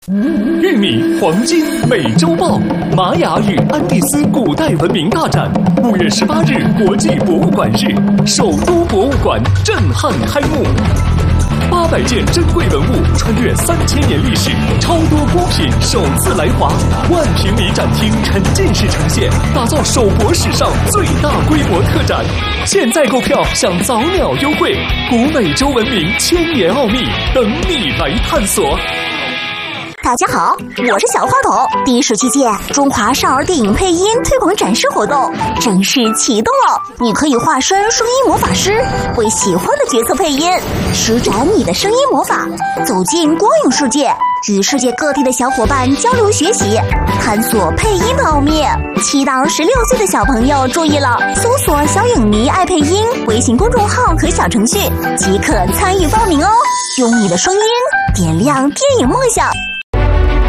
玉米黄金美洲豹，玛雅与安第斯古代文明大展，5月18日国际博物馆日，首都博物馆震撼开幕。800件珍贵文物穿越3000年历史，超多孤品首次来华，万平米展厅沉浸式呈现，打造首博史上最大规模特展。现在购票享早鸟优惠，古美洲文明千年奥秘等你来探索。 大家好，我是小花头。第17届中华少儿电影配音推广展示活动正式启动了，你可以化身声音魔法师，为喜欢的角色配音，施展你的声音魔法，走进光影世界，与世界各地的小伙伴交流学习，探索配音的奥秘。7到16岁的小朋友注意了，搜索小影迷爱配音微信公众号和小程序即可参与报名哦，用你的声音点亮电影梦想。